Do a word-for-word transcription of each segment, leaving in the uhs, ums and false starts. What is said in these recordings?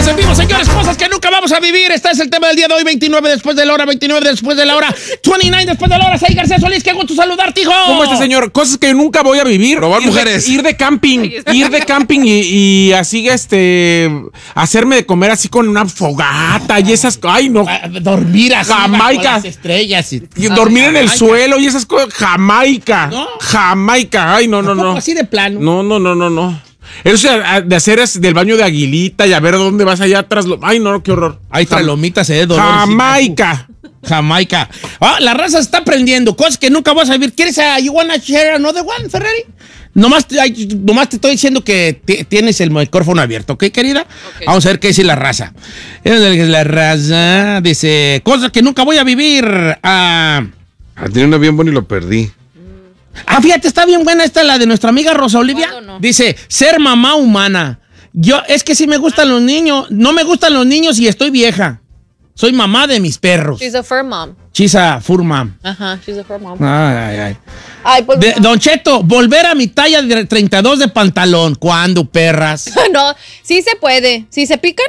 Estamos en vivo, señores. Cosas que nunca vamos a vivir. Este es el tema del día de hoy. veintinueve después de la hora, veintinueve después de la hora, veintinueve después de la hora. Soy García Solís. Qué gusto saludarte, hijo. ¿Cómo está, señor? Cosas que nunca voy a vivir. Robar ir mujeres. De, ir de camping. Ir de camping y, y así, este... hacerme de comer así con una fogata y esas... Ay, no. Dormir así Jamaica. bajo las estrellas. Y, Y dormir Ay, en el Jamaica. suelo y esas cosas. Jamaica. ¿No? Jamaica. Ay, no, no, ¿A poco no. así de plano? No, no, no, no, no. Eso de hacer es del baño de Aguilita y a ver dónde vas allá atrás. Lo- Ay, no, qué horror. Hay tralomitas, eh, dolor. Jamaica. Jamaica. Ah, la raza se está aprendiendo. Cosas que nunca vas a vivir. ¿Quieres a you wanna share another one, Ferrari? Nomás, te- ay, nomás te estoy diciendo que ti- tienes el micrófono abierto, ¿ok, querida? Ok. Vamos a ver qué dice la raza. La raza dice, cosas que nunca voy a vivir. Ah, Ah, tenía uno bien bueno y lo perdí. ah, fíjate, está bien buena esta, la de nuestra amiga Rosa Olivia. ¿Cuándo no? Dice, ser mamá humana. Yo, es que sí me gustan los niños. No me gustan los niños y estoy vieja. Soy mamá de mis perros. She's a fur mom. Chisa, fur mom. Ajá, she's a fur mom. Ay, ay, ay. Ay, pues. De- Don Cheto, volver a mi talla de treinta y dos de pantalón. ¿Cuándo, perras? No, sí se puede. ¿Sí se pican?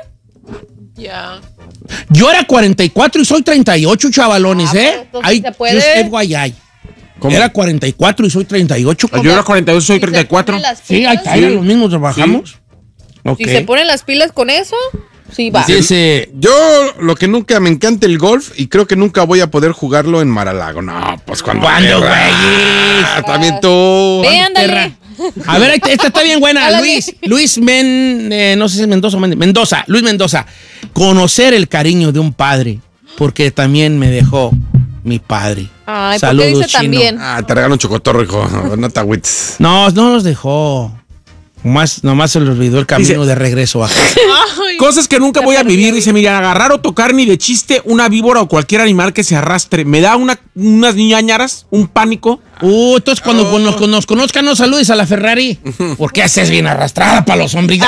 Ya. Yo era cuarenta y cuatro y soy treinta y ocho, chavalones, Ah, pues, ¿eh? entonces Ay, se puede. yo sé, guayay. ¿Cómo? Era cuarenta y cuatro y soy treinta y ocho. Yo era cuarenta y dos, soy Si se treinta y cuatro. ponen las Sí, ahí pilas- está, los mismos trabajamos. Ok. Si se ponen las pilas con eso, sí va. Dice, Yo lo que nunca me encanta el golf y creo que nunca voy a poder jugarlo en Mar-a-Lago. No, pues cuando. ¿Cuándo, perra? güey? Ah, también tú. Ve, ándale. perra. A ver, esta esta está bien buena. Ándale. Luis, Luis Men, eh, no sé si es Mendoza o Men- Mendoza, Luis Mendoza. Conocer el cariño de un padre, porque también me dejó mi padre. Ay, ¿por qué Saludos, dice Chino. también? Ah, te regalo un chocotorro, hijo. No te agüites. No, no los dejó. Nomás, nomás se le olvidó el camino Dice- de regreso a Ay, Cosas que nunca Se voy a perdió. vivir. Dice, mira, agarrar o tocar ni de chiste una víbora o cualquier animal que se arrastre. Me da una, unas ñañaras, un pánico. Uh, entonces cuando nos, nos conozcan, no saludes a la Ferrari. Porque haces bien arrastrada para los hombres.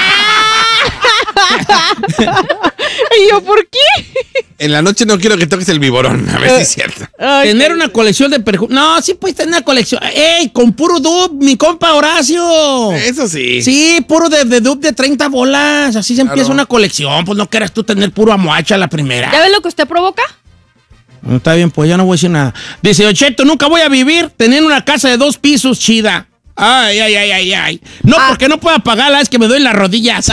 ¿y yo por qué? En la noche no quiero que toques el viborón. A ver si es cierto. Ay, Tener una colección de perfumes. No, sí puedes tener una colección. ¡Ey! Con puro dub, mi compa Horacio. Eso sí. Sí, puro de, de dub de treinta bolas. Así se empieza una colección. Pues no quieras tú tener puro amoacha la primera. ¿Ya ves lo que usted provoca? No, está bien, pues ya no voy a decir nada. Dice, Ocheto, nunca voy a vivir teniendo una casa de dos pisos chida. Ay, ay, ay, ay, ay. No, porque no puedo pagarla, es que me duelen las rodillas.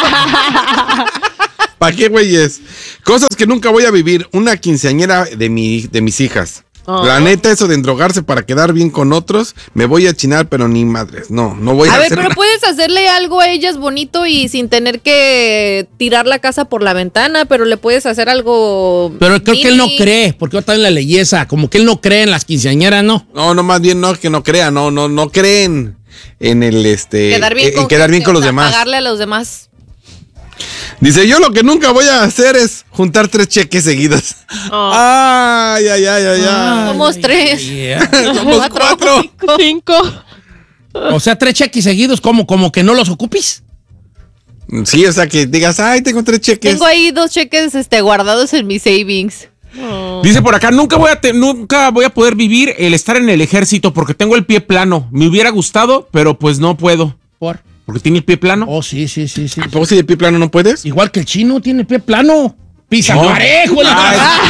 ¿Para qué, güeyes? Cosas que nunca voy a vivir. Una quinceañera de, mi, de mis hijas. Oh. La neta, eso de endrogarse para quedar bien con otros, me voy a chinar, pero ni madres. No, no voy a, A ver, hacer pero nada. puedes hacerle algo a ellas bonito y sin tener que tirar la casa por la ventana, pero le puedes hacer algo. Pero creo que él no mini. cree, porque yo también la leyesa. Como que él no cree en las quinceañeras, ¿no? No, no, más bien no, que no crean, no, no, no creen en el, este, Quedar bien en con, quedar bien gente, con los o sea, demás. Pagarle a los demás. Dice, yo lo que nunca voy a hacer es juntar tres cheques seguidos. Oh. Ay, ay, ay, ay, ay. Somos tres. Yeah. Somos cuatro. cinco. O sea, tres cheques seguidos, como, como que no los ocupes. Sí, o sea, que digas, ay, tengo tres cheques. Tengo ahí dos cheques este, guardados en mis savings. Dice por acá, nunca voy, a te- nunca voy a poder vivir el estar en el ejército porque tengo el pie plano. Me hubiera gustado, pero pues no puedo. ¿Por? Porque tiene el pie plano. Oh, sí, sí, sí, sí. ¿A poco si de pie plano no puedes? Igual que el chino tiene el pie plano. Pisa No. parejo. la-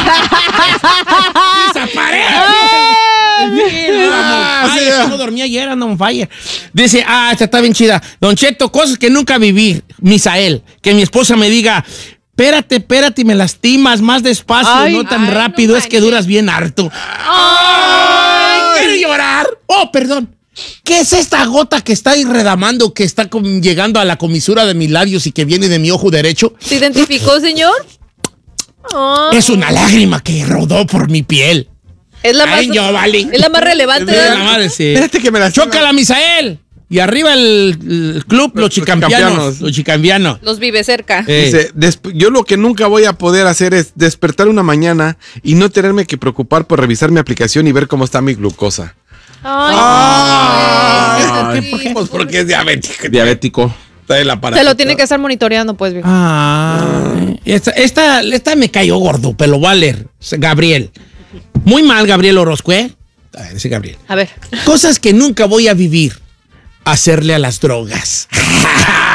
Ay. Pisa parejo. Ah, Ay, sí, no dormía ayer, ando on fire. Dice, ah, esta está bien chida. Don Cheto, cosas que nunca viví. Misael, que mi esposa me diga, espérate, espérate, y me lastimas más despacio, Ay, no tan ay, rápido, no es que manches. duras bien harto. Ay, quiero llorar. Oh, perdón. ¿Qué es esta gota que está irredamando, que está com- llegando a la comisura de mis labios y que viene de mi ojo derecho? ¿Se identificó, señor? Oh. Es una lágrima que rodó por mi piel. Es la más, Ay, yo, vale. es la más relevante. Mira, ¿verdad? madre, sí. Espérate que me la Chócala, Misael. Y arriba el, el club, los, Los chicampianos. chicampianos. Los chicampianos. Los vive cerca. Eh. Dice, desp- yo lo que nunca voy a poder hacer es despertar una mañana y no tenerme que preocupar por revisar mi aplicación y ver cómo está mi glucosa. Ay, Ay, sí. ¿por qué? Pues porque es diabético. Diabético. Está el aparato. Se lo tiene que estar monitoreando, pues, viejo. Ah, esta, esta, esta me cayó gordo, pero lo voy a leer. Gabriel. Muy mal, Gabriel Orozco, ¿eh? A ver, ese Gabriel. A ver. Cosas que nunca voy a vivir. Hacerle a las drogas.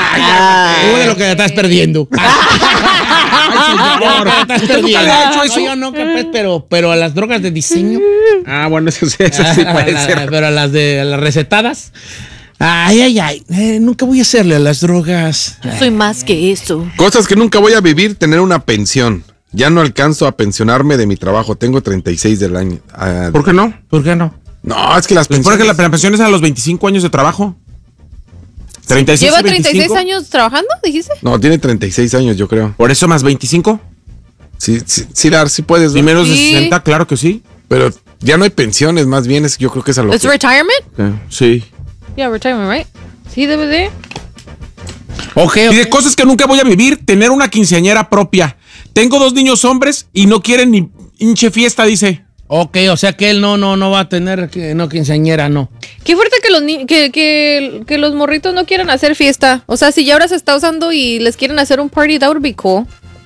Tú de lo que te estás perdiendo. Ay, señor. Te estás ¿Usted nunca perdiendo. le ha hecho No, eso? yo nunca, pues, pero, pero a las drogas de diseño. Ah, bueno, eso, sí- eso sí puede A la- ser. Pero a las de a las recetadas. Ay, ay, ay. Eh, nunca voy a hacerle a las drogas. Soy más que eso. Cosas que nunca voy a vivir, tener una pensión. Ya no alcanzo a pensionarme de mi trabajo. Tengo treinta y seis del año. Ah, ¿Por qué no? ¿Por qué no? no, es que las Se supone pensiones... que la, la pensión es a los veinticinco años de trabajo. treinta y seis ¿Lleva y treinta y seis veinticinco. años trabajando, dijiste? No, tiene treinta y seis años, yo creo. Por eso más veinticinco. Sí, sí, sí, Dar, sí puedes. Y ¿no? menos de Sí. sesenta, claro que sí. Pero ya no hay pensiones, más bien es, yo creo que es a lo ¿Es que... retirement? Sí. Yeah, retirement, right? Sí, debe de. Ok, Y de ok. cosas que nunca voy a vivir, tener una quinceañera propia. Tengo dos niños hombres y no quieren ni hinche fiesta, dice. Ok, o sea que él no, no, no va a tener, que, no, quinceañera, no. Qué fuerte que los, ni- que, que, que los morritos no quieran hacer fiesta. O sea, si ya ahora se está usando y les quieren hacer un party, that would be cool.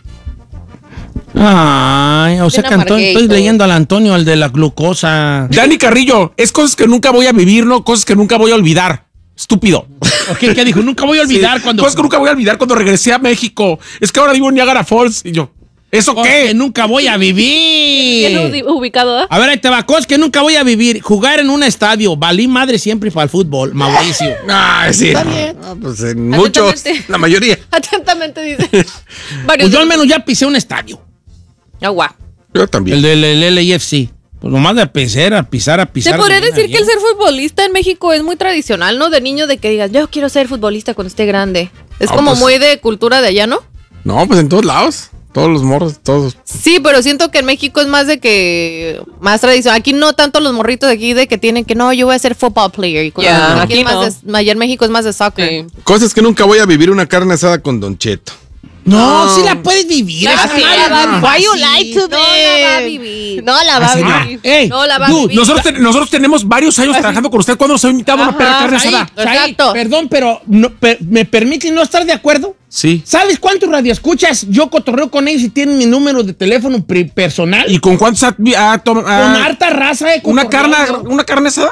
Ay, o sea Bien que Antonio, amarguito. estoy leyendo al Antonio, el de la glucosa. Dani Carrillo, es cosas que nunca voy a vivir, no cosas que nunca voy a olvidar. Estúpido. Ok, ¿qué dijo? Nunca voy a olvidar Sí, cuando... Cosas que nunca voy a olvidar cuando regresé a México. Es que ahora vivo en Niagara Falls. Y yo, ¿eso Cosas qué? que nunca voy a Bien vivir. ubi- ubicado, ¿eh? A ver, ahí te va. Cosas que nunca voy a vivir. Jugar en un estadio. Valí madre siempre para el fútbol. Mauricio. Ah, sí. Está bien. No, pues en muchos, Atentamente. la mayoría. Atentamente dice. Varios Pues yo al de- menos ya pisé un estadio. Ah, guau. Yo también. El del el L A F C. Pues nomás de pisar, a pisar, a pisar. Se podría de decir bien que el ser futbolista en México es muy tradicional, ¿no? De niño de que digas, yo quiero ser futbolista cuando esté grande. Es No, como pues- muy de cultura de allá, ¿no? No, pues en todos lados. Todos los morros, todos. Sí, pero siento que en México es más de que más tradicional. Aquí no tanto los morritos de aquí de que tienen que no, yo voy a ser football player. Y cosas Ya, así. aquí es más no. de- allá en México es más de soccer. Sí. Cosas que nunca voy a vivir, una carne asada con Don Cheto. No, sí la puedes vivir. Claro esa que madre la va a es vivir. Why you fácil. lie to No la va a them? vivir. No la va a Ah, vivir. señor. Ey, No la va a dude, vivir. Nosotros, te- nosotros tenemos varios años trabajando con usted. ¿Cuándo nos ha invitado a una Ajá, perra carne Saí, asada? Saí, Exacto. perdón, pero no, per- ¿me permite no estar de acuerdo? Sí. ¿Sabes cuántos radioescuchas yo cotorreo con ellos y tienen mi número de teléfono pri- personal? ¿Y con cuántos ha, ha tom- con ha- harta raza de una carne, cotorreo. una carne asada?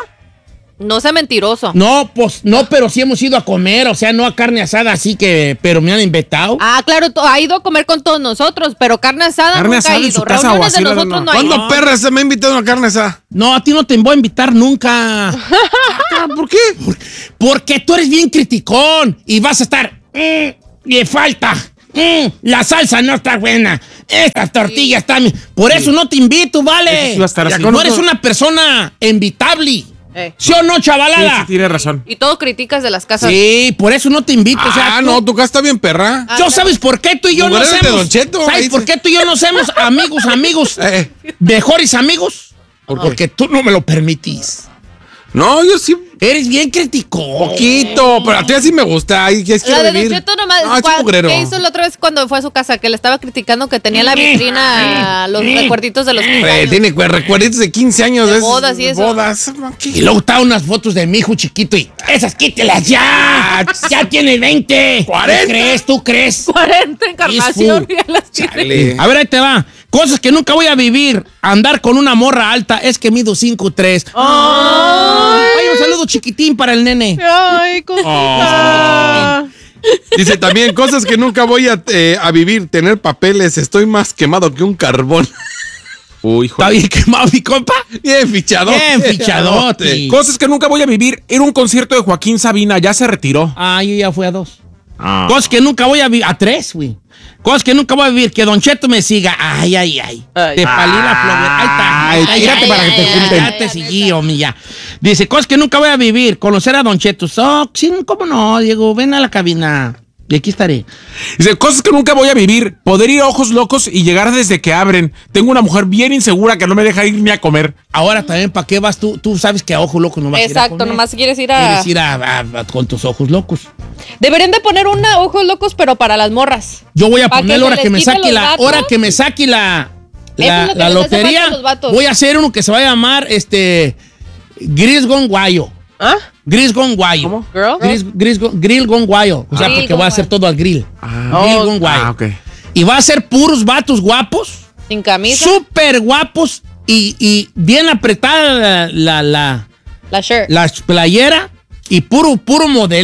No sea mentiroso. No, pues no, pero sí hemos ido a comer, o sea, no a carne asada, así que, pero me han invitado. Ah, claro, to- ha ido a comer con todos nosotros, pero carne asada Carne nunca asada ha en ido. su casa o Reuniones de así la de nosotros una- no hay. ¿Cuándo perra se me ha invitado a una carne asada? No, a ti no te voy a invitar nunca. Ah, ¿por qué? Porque tú eres bien criticón y vas a estar. "Mm, le falta. Mm, la salsa no está buena. Estas tortillas están. Por eso no te invito, vale. Eso sí va a estar Ya así. no Conozco- eres una persona invitable. Eh. ¿Sí o no, Sí, chavalada? sí, tiene razón. Y todo criticas de las casas. Sí, por eso no te invito. o sea, Ah, tú- no, tu casa está bien perra. Ah, ¿Yo claro. sabes por qué tú y yo no Lugares de somos? Don Cheto, ¿Sabes ahí por se- qué tú y yo no somos amigos, amigos? Eh, Mejores amigos. ¿Por qué? Porque tú no me lo permitís. no, yo sí. Eres bien criticón. Poquito, pero a ti así me gusta. Ahí ya La quiero de Don vivir. Cheto nomás. No, es ¿cuál- mugrero. ¿Qué hizo la otra vez cuando fue a su casa? Que le estaba criticando que tenía la vitrina, los recuerditos de los quince Eh, años. tiene cu- recuerditos de quince años. De esos- bodas y eso. Bodas. Y luego estaban unas fotos de mi hijo chiquito y esas quítelas ya. Ya tiene veinte. cuarenta. ¿Tú crees? ¿Tú crees? cuarenta encarnación. Peaceful. Y a las Chale. A ver, ahí te va. Cosas que nunca voy a vivir. Andar con una morra alta es que mido cinco tres. Ay, un saludo chiquitín para el nene. Ay, cosita. Dice también cosas que nunca voy a, eh, a vivir. Tener papeles. Estoy más quemado que un carbón. Uy, hijo. ¿Está bien quemado mi compa? Bien fichado. Bien fichadote. Cosas que nunca voy a vivir. Ir a un concierto de Joaquín Sabina. Ya se retiró. Ah, yo ya fui a dos. Ah. Cosas que nunca voy a vivir. A tres, güey. Cosas que nunca voy a vivir. Que Don Cheto me siga. Ay, ay, ay. Ay. Te palí la flor. Ahí está. Ay, Ay, tírate ay, para ay, que te ay, junten. Ya te seguí, homie, ya. Dice, cosas que nunca voy a vivir. Conocer a Don Cheto. Oh, sí, ¿cómo no, Diego? Ven a la cabina. Y aquí estaré. Dice, cosas que nunca voy a vivir. Poder ir a Ojos Locos y llegar desde que abren. Tengo una mujer bien insegura que no me deja ir ni a comer. Ahora también, ¿para qué vas tú? Tú sabes que a ojo loco no vas a ir a Exacto, comer. nomás quieres ir a. Quieres ir a, a- a- con tus ojos locos. Deberían de poner una ojos locos, pero para las morras. Yo voy a ¿Pa' poner que ahora se que les me quite saque los la vatos? hora que me saque la Eso la, es lo que la les hace falta lotería. a los vatos. Voy a hacer uno que se va a llamar este Gris Gone Guayo. ¿Ah? Gris Gone Guayo. ¿Cómo? Girl? Gris, gris Gone- Grill Gone Guayo. O sea, Grill porque Gone voy a hacer Guayo. todo al grill. Ah, Grill Oh, Gone Guayo. ah, ok. Y va a ser puros vatos guapos, Sin camisa. súper guapos y, y bien apretada la, la, la, La shirt. la playera y puro, puro modelo.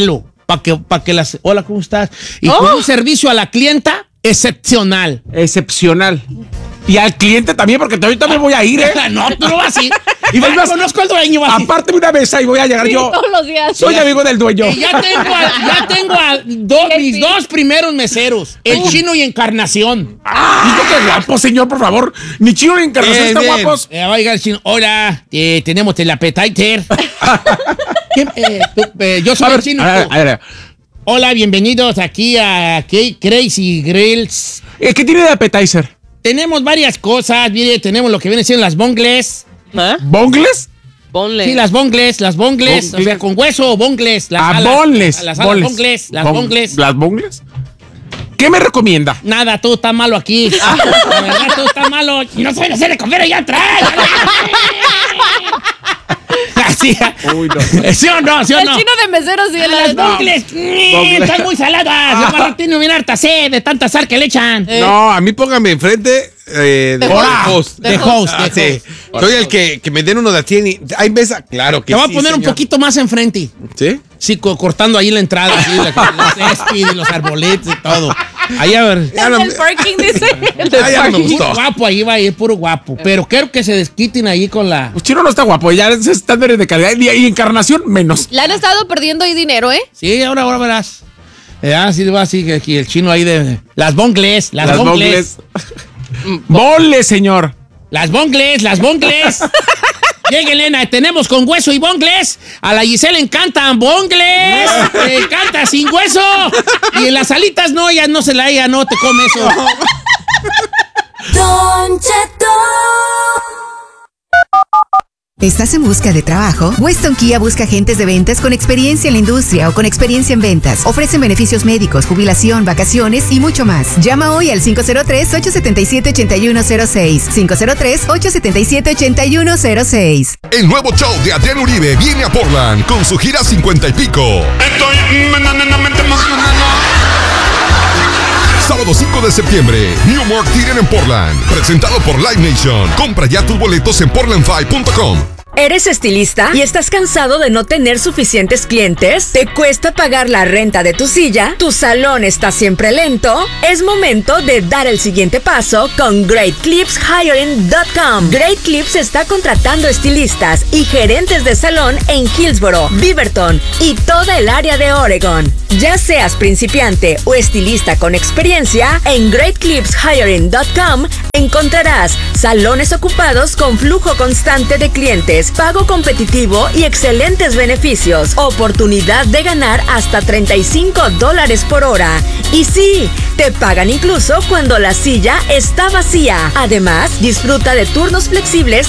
para que, pa que las... Hola, ¿cómo estás? Y Oh. con un servicio a la clienta excepcional. Excepcional. Y al cliente también, porque ahorita me voy a ir, ¿eh? No, tú no vas a ir. Y Y vas- vas, conozco al dueño. Vas a ir. Aparte una mesa y voy a llegar Sí, yo. todos los días. Soy amigo del dueño. Y ya tengo a, ya tengo a dos, Sí, mis sí. dos primeros meseros, el Chino y Encarnación. Dijo que guapo, señor, por favor. Ni Chino ni Encarnación Bien, están bien. guapos. Eh, va a llegar el Chino. Hola, eh, tenemos el appetizer. ¿Qué, eh, tú, eh, yo soy A el ver, Chino. a ver, tú. a ver. Hola, bienvenidos aquí a K- Crazy Grills. Eh, ¿Qué tiene de appetizer? Tenemos varias cosas. Mire, tenemos lo que viene siendo las bongles. ¿Ah? ¿Bongles? Ponle. Sí, las bongles, las bongles. O Bongles. sea, con hueso o bongles. Las Ah, alas, bonles. Las alas, bonles. bongles, las Bon- bongles. ¿Las bongles? ¿Qué me recomienda? Nada, todo está malo aquí. La verdad, todo está malo. Y no saben hacer de comer allá atrás. Así. Uy, no. ¿Sí o no? ¿Sí o El no? chino de mesero sí. Ah, la las neta. bongles. mm, Bongles. Están muy saladas. El Martín viene harta sed de tanta sal que le echan. No, a mí póngame enfrente eh, de, De de host. host. De host, Ah, de sí. host. Soy el que, que me den uno de así. ¿Hay mesa? Claro que Te voy sí, a poner un señor. poquito más enfrente. ¿Sí? Sí, co- cortando ahí la entrada, así, la, la césped y los arbolitos y todo. Ahí a ver. Ya El no- del parking dice. El del Ah, ya no me parking. gustó. Puro guapo, ahí va a ir, puro guapo. Pero quiero que se desquiten ahí con la. Pues Chino no está guapo, ya es estándares de calidad. Y, y Encarnación, menos. Le han estado perdiendo ahí dinero, ¿eh? Sí, ahora, ahora verás. Eh, Ah, sí, va así, que aquí el chino ahí de. Las bongles, las, bongles. Bonles, señor. Las bongles, las bongles. Llegue, Elena, tenemos con hueso y bongles. A la Giselle le encantan bongles. Le encanta sin hueso. Y en las alitas no, ella no se la ella no te come eso. Don Cheto. ¿Estás en busca de trabajo? Weston Kia busca agentes de ventas con experiencia en la industria o con experiencia en ventas. Ofrecen beneficios médicos, jubilación, vacaciones y mucho más. Llama hoy al cinco cero tres, ocho siete siete, ocho uno cero seis. cinco cero tres, ocho siete siete, ocho uno cero seis. El nuevo show de Adrián Uribe viene a Portland con su gira cincuenta y pico. Estoy inmediatamente emocionado. Sábado cinco de septiembre, New York Theater en Portland. Presentado por Live Nation. Compra ya tus boletos en portland five punto com. ¿Eres estilista y estás cansado de no tener suficientes clientes? ¿Te cuesta pagar la renta de tu silla? ¿Tu salón está siempre lento? Es momento de dar el siguiente paso con Great Clips Hiring punto com. Great Clips está contratando estilistas y gerentes de salón en Hillsboro, Beaverton y toda el área de Oregon. Ya seas principiante o estilista con experiencia, en Great Clips Hiring punto com encontrarás salones ocupados con flujo constante de clientes, pago competitivo y excelentes beneficios. Oportunidad de ganar hasta treinta y cinco dólares por hora. Y sí, te pagan incluso cuando la silla está vacía. Además, disfruta de turnos flexibles